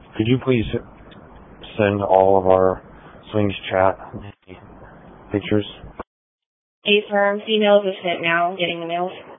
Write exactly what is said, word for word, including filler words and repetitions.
Could you please send all of our Swings chat pictures? A firm female is sent now, getting the mail.